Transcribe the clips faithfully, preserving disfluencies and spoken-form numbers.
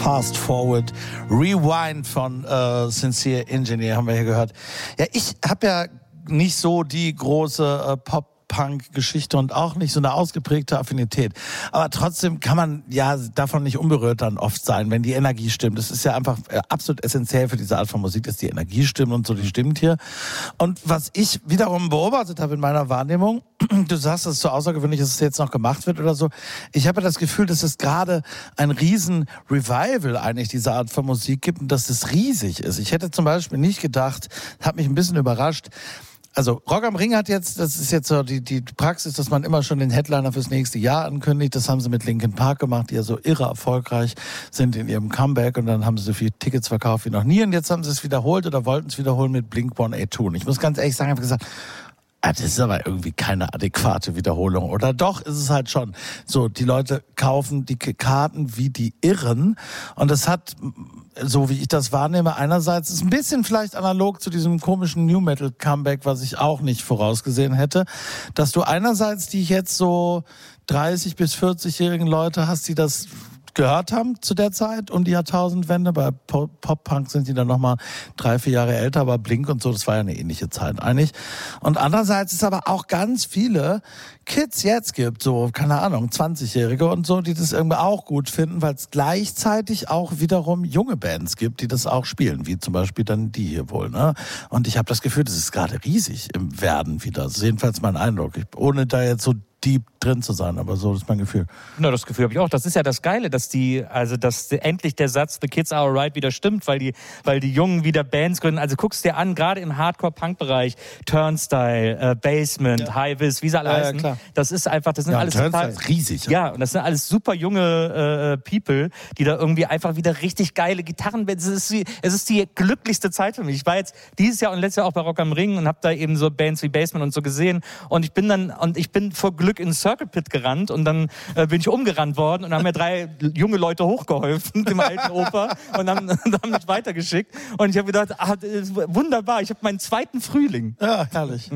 Fast Forward, Rewind von äh, Sincere Engineer haben wir hier gehört. Ja, ich habe ja nicht so die große äh, Pop Punk-Geschichte und auch nicht so eine ausgeprägte Affinität. Aber trotzdem kann man ja davon nicht unberührt dann oft sein, wenn die Energie stimmt. Das ist ja einfach absolut essentiell für diese Art von Musik, dass die Energie stimmt und so, die stimmt hier. Und was ich wiederum beobachtet habe in meiner Wahrnehmung, du sagst, dass es so außergewöhnlich ist, dass es jetzt noch gemacht wird oder so. Ich habe ja das Gefühl, dass es gerade ein riesen Revival eigentlich dieser Art von Musik gibt und dass es riesig ist. Ich hätte zum Beispiel nicht gedacht, hat mich ein bisschen überrascht. Also Rock am Ring hat jetzt, das ist jetzt so die, die Praxis, dass man immer schon den Headliner fürs nächste Jahr ankündigt. Das haben sie mit Linkin Park gemacht, die ja so irre erfolgreich sind in ihrem Comeback. Und dann haben sie so viele Tickets verkauft wie noch nie. Und jetzt haben sie es wiederholt oder wollten es wiederholen mit Blink one eighty-two. Und ich muss ganz ehrlich sagen, ich habe gesagt, das ist aber irgendwie keine adäquate Wiederholung. Oder doch ist es halt schon. So, die Leute kaufen die Karten wie die Irren. Und das hat, so wie ich das wahrnehme, einerseits ist ein bisschen vielleicht analog zu diesem komischen New Metal Comeback, was ich auch nicht vorausgesehen hätte, dass du einerseits die jetzt so dreißig- bis vierzig-jährigen Leute hast, die das gehört haben zu der Zeit um die Jahrtausendwende. Bei Pop-Punk sind die dann nochmal drei, vier Jahre älter, aber Blink und so, das war ja eine ähnliche Zeit eigentlich. Und andererseits ist aber auch ganz viele Kids jetzt gibt, so, keine Ahnung, zwanzigjährige und so, die das irgendwie auch gut finden, weil es gleichzeitig auch wiederum junge Bands gibt, die das auch spielen, wie zum Beispiel dann die hier wohl, ne? Und ich habe das Gefühl, das ist gerade riesig im Werden wieder. Das ist jedenfalls mein Eindruck. Ich, ohne da jetzt so deep drin zu sein, aber so ist mein Gefühl. Na, das Gefühl habe ich auch. Das ist ja das Geile, dass die, also dass endlich der Satz "The Kids are alright" wieder stimmt, weil die, weil die Jungen wieder Bands gründen. Also guckst dir an, gerade im Hardcore-Punk-Bereich, Turnstile, äh, Basement, ja. High-Vis, wie sie alle ja, heißen. Ja, das ist einfach, das sind ja, alles Turnstile total, ist riesig. Ja, und das sind alles super junge äh, People, die da irgendwie einfach wieder richtig geile Gitarren. Es ist die, es ist die glücklichste Zeit für mich. Ich war jetzt dieses Jahr und letztes Jahr auch bei Rock am Ring und habe da eben so Bands wie Basement und so gesehen. Und ich bin dann und ich bin vor Glück in Circle Pit gerannt und dann äh, bin ich umgerannt worden und haben mir drei junge Leute hochgeholfen, dem alten Opa, und haben, haben mich weitergeschickt. Und ich habe gedacht, ah, wunderbar, ich habe meinen zweiten Frühling. Ja, herrlich.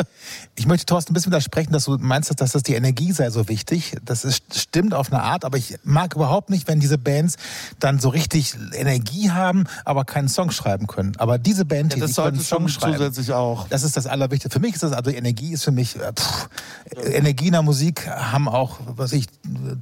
Ich möchte Thorsten ein bisschen widersprechen, dass du meinst, dass das die Energie sei so wichtig. Das ist, stimmt auf eine Art, aber ich mag überhaupt nicht, wenn diese Bands dann so richtig Energie haben, aber keinen Song schreiben können. Aber diese Band, ja, die können einen Song schreiben, zusätzlich auch. Das ist das Allerwichtigste. Für mich ist das, also Energie ist für mich, pff, Energie in der Musik haben auch, was ich,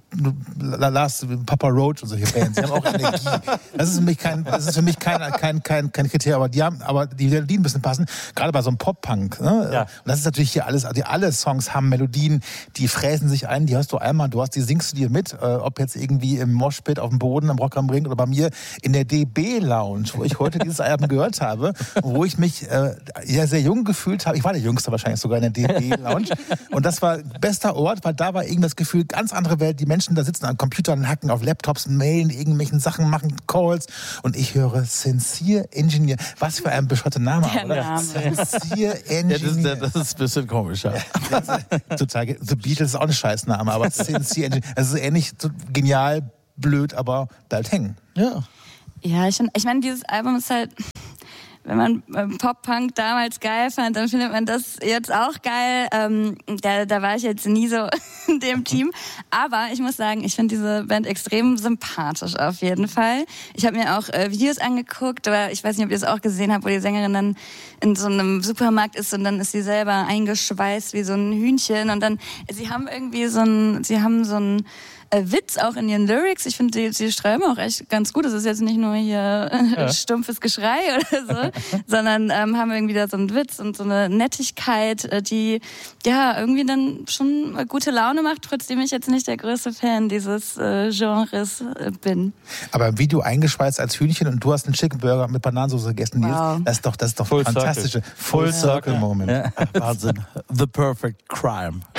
Last, Papa Roach und solche Bands, die haben auch Energie. Das ist für mich kein, das ist für mich kein, kein, kein, kein Kriterium, aber die haben, aber die Melodien müssen passen. Gerade bei so einem Pop-Punk, ne? Ja. Und das ist natürlich hier alles, also alle Songs haben Melodien, die fräsen sich ein, die hörst du einmal, du hast, die singst du dir mit, äh, ob jetzt irgendwie im Moshpit auf dem Boden, am Rock am Ring oder bei mir in der D B Lounge, wo ich heute dieses Album gehört habe, wo ich mich äh, ja sehr jung gefühlt habe. Ich war der Jüngste wahrscheinlich sogar in der D B Lounge und das war bester Ort, weil da war irgendwie das Gefühl, ganz andere Welt, die Menschen da sitzen an Computern, hacken auf Laptops, mailen irgendwelchen Sachen, machen Calls und ich höre Sincere Engineer. Was für ein bescheuerter Name, der oder? Name. Sincere Engineer. Ja, das, das ist ein bisschen komisch, ja. Total, The Beatles ist auch ein Scheißname, aber Sincere Engineer, das ist ähnlich so genial, blöd, aber bleibt hängen. Ja. Ja, ich, ich meine, dieses Album ist halt, wenn man Pop-Punk damals geil fand, dann findet man das jetzt auch geil. Ähm, da, da war ich jetzt nie so in dem Team. Aber ich muss sagen, ich finde diese Band extrem sympathisch auf jeden Fall. Ich habe mir auch äh, Videos angeguckt, aber ich weiß nicht, ob ihr es auch gesehen habt, wo die Sängerin dann in so einem Supermarkt ist und dann ist sie selber eingeschweißt wie so ein Hühnchen. Und dann, sie haben irgendwie so ein, sie haben so ein Äh, Witz auch in ihren Lyrics. Ich finde, sie, sie schreiben auch echt ganz gut. Es ist jetzt nicht nur hier äh, ja. stumpfes Geschrei oder so, sondern ähm, haben irgendwie da so einen Witz und so eine Nettigkeit, äh, die ja irgendwie dann schon gute Laune macht, trotzdem ich jetzt nicht der größte Fan dieses äh, Genres äh, bin. Aber im Video eingeschweißt als Hühnchen und du hast einen Chicken Burger mit Bananensauce gegessen. Wow. Das ist doch, das ist doch Full fantastische Circle. Full Circle Moment. Ja. Wahnsinn. The perfect crime.